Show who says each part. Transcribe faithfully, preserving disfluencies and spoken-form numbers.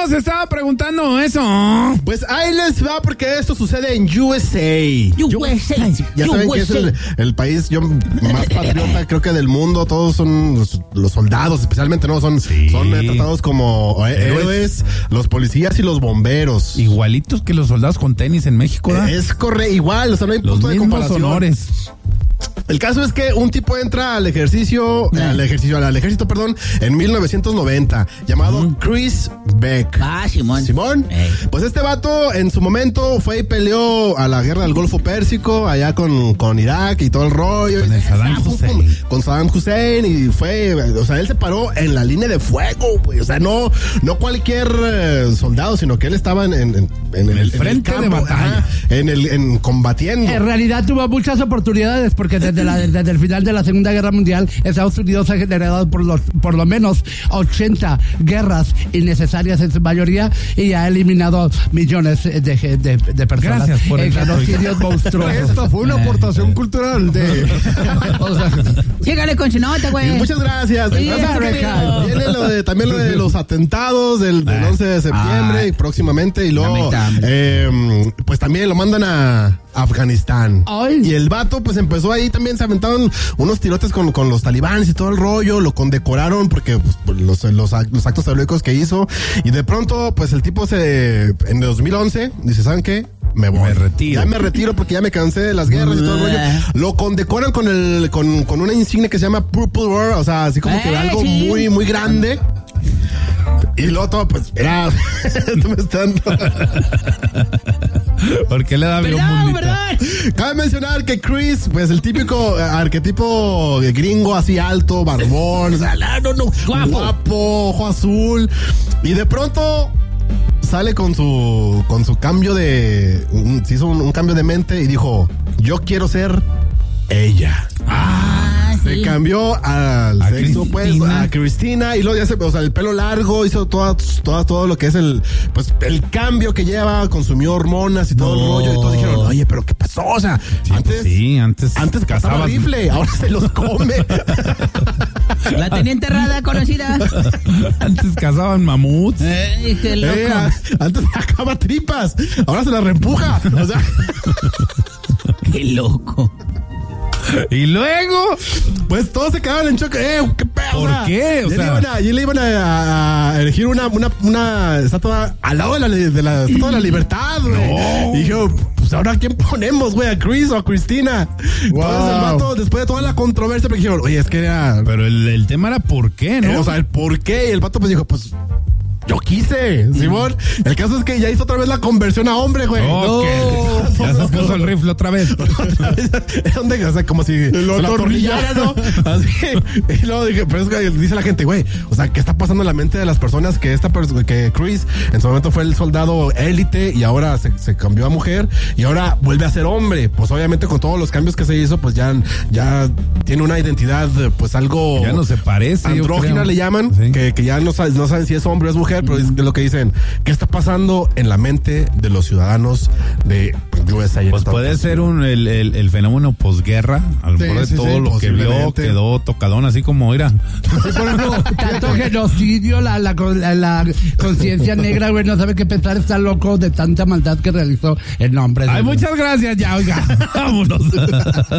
Speaker 1: no, se estaba preguntando eso.
Speaker 2: Pues ahí les va porque esto sucede en U S A.
Speaker 3: U S A.
Speaker 2: Ya saben que es el, el país yo más patriota creo que del mundo. Todos son los, los soldados, especialmente no son,
Speaker 1: Sí.
Speaker 2: son eh, tratados como eh, héroes, los policías y los bomberos.
Speaker 1: Igualitos que los soldados con tenis en México, ¿verdad?
Speaker 2: Es correcto, igual, o sea, no hay
Speaker 1: Los
Speaker 2: punto de
Speaker 1: mismos
Speaker 2: comparación.
Speaker 1: honores.
Speaker 2: El caso es que un tipo entra al ejercicio,
Speaker 3: Ah.
Speaker 2: al ejercicio, al ejército, perdón, en mil novecientos noventa, llamado
Speaker 1: Mm.
Speaker 2: Chris Beck.
Speaker 3: Ah, Simón.
Speaker 2: Simón,
Speaker 3: Ey.
Speaker 2: pues este vato en su momento fue y peleó a la guerra del Golfo Pérsico, allá con, con Irak y todo el rollo.
Speaker 1: Con el Saddam
Speaker 2: Con-
Speaker 1: Hussein.
Speaker 2: Con Saddam Hussein y fue, o sea, él se paró en la línea de fuego, güey. O sea, no, no cualquier eh, soldado, sino que él estaba en, en, en, en
Speaker 1: el frente de batalla.
Speaker 2: ajá, en el, en combatiendo.
Speaker 4: En realidad tuvo muchas oportunidades porque desde, la, desde el final de la Segunda Guerra Mundial Estados Unidos ha generado por, los, por lo menos ochenta guerras innecesarias en su mayoría y ha eliminado millones de, de, de personas
Speaker 1: Gracias por el
Speaker 4: en
Speaker 1: dato,
Speaker 4: genocidios monstruosos.
Speaker 2: Esta fue una aportación cultural de...
Speaker 4: O sea,
Speaker 3: Sígale con su nota, güey.
Speaker 2: Muchas gracias.
Speaker 3: Sí,
Speaker 2: Entonces,
Speaker 3: America.
Speaker 2: viene lo de, también lo de los atentados del, del
Speaker 1: Ah.
Speaker 2: once de septiembre
Speaker 1: Ah.
Speaker 2: y próximamente y luego
Speaker 3: Lamentable.
Speaker 2: eh, pues también lo mandan a Afganistán.
Speaker 4: Ay.
Speaker 2: Y el vato pues empezó ahí también, se aventaron unos tirotes con, con los talibanes y todo el rollo, lo condecoraron porque pues, por los, los, los actos heroicos que hizo y de pronto pues el tipo se en dos mil once dice, ¿saben qué? Me voy.
Speaker 1: Me retiro.
Speaker 2: Ya me retiro porque ya me cansé de las guerras y todo el rollo. Lo condecoran con el con, con una insignia que se llama Purple War, o sea, así como que
Speaker 3: Eh,
Speaker 2: algo
Speaker 3: sí.
Speaker 2: muy muy grande. Y luego todo, pues, era... Tú me estás dando-
Speaker 1: ¿Por qué le da avión
Speaker 3: Perdón,
Speaker 1: bombita?
Speaker 3: perdón.
Speaker 2: Cabe mencionar que Chris, pues el típico eh, arquetipo gringo así alto, barbón, o sea, no, no,
Speaker 3: Guapo.
Speaker 2: guapo, ojo azul. Y de pronto sale con su con su cambio de... un- se hizo un, un cambio de mente y dijo, yo quiero ser ella.
Speaker 3: Ah,
Speaker 2: Se
Speaker 3: sí.
Speaker 2: cambió al
Speaker 1: A
Speaker 2: sexo opuesto,
Speaker 1: Cristina.
Speaker 2: a Cristina, y luego ya se, o sea, el pelo largo, hizo todo, todo, todo lo que es el, pues, el cambio que lleva, consumió hormonas y todo
Speaker 1: No.
Speaker 2: el rollo, y todos dijeron, oye, pero ¿qué pasó? O sea,
Speaker 1: Sí,
Speaker 2: antes,
Speaker 1: pues sí, antes,
Speaker 2: antes cazaba
Speaker 1: cazabas-
Speaker 2: rifle, ahora se los come.
Speaker 3: La tenía enterrada, conocida.
Speaker 1: Antes cazaban mamuts.
Speaker 3: Eh, qué loco.
Speaker 2: Eh, a- antes sacaba tripas, ahora se las reempuja. O sea,
Speaker 3: Qué loco.
Speaker 1: Y luego,
Speaker 2: pues todos se quedaban en choque. Eh, ¿qué pedo?
Speaker 1: ¿Por qué? O
Speaker 2: y,
Speaker 1: sea-
Speaker 2: le iban a, y le iban a, a elegir una, una, una estatua al lado de la, de la estatua de la libertad, güey. Y yo, pues ahora ¿a quién ponemos, güey? ¿A Chris o a Cristina? Entonces el vato, después de toda la controversia, me dijeron, oye, es que era...
Speaker 1: pero el, el tema era ¿por qué, no?
Speaker 2: eh, o sea, el por qué. Y el vato pues dijo, pues... Yo quise, Simón. El caso es que ya hizo otra vez la conversión a hombre, güey.
Speaker 1: Ok. Ya se puso el rifle otra vez.
Speaker 2: Otra vez, es donde, o sea, como si
Speaker 4: Lo
Speaker 2: se lo atornillara, ¿no? Así. Y luego dije, pero es que dice la gente, güey, o sea, ¿qué está pasando en la mente de las personas que esta persona, que Chris en su momento fue el soldado élite y ahora se, se cambió a mujer y ahora vuelve a ser hombre? Pues obviamente con todos los cambios que se hizo, pues ya, ya tiene una identidad, pues algo
Speaker 1: Ya no se parece. yo
Speaker 2: andrógina
Speaker 1: creo.
Speaker 2: le llaman,
Speaker 1: Sí.
Speaker 2: que, que ya no, saben, no saben si es hombre o es mujer, pero es lo que dicen. ¿Qué está pasando en la mente de los ciudadanos de U S A?
Speaker 1: Pues puede ser un, el, el, el fenómeno posguerra. A lo
Speaker 2: Sí,
Speaker 1: mejor de
Speaker 2: sí,
Speaker 1: todo
Speaker 2: sí,
Speaker 1: lo que vio
Speaker 2: posiblemente.
Speaker 1: quedó tocadón, así como era.
Speaker 4: por ejemplo, tanto genocidio, la, la, la, la conciencia negra, güey, no sabe qué pensar, está loco de tanta maldad que realizó en nombre de...
Speaker 1: Ay, muchas gracias, ya, oiga. Vámonos.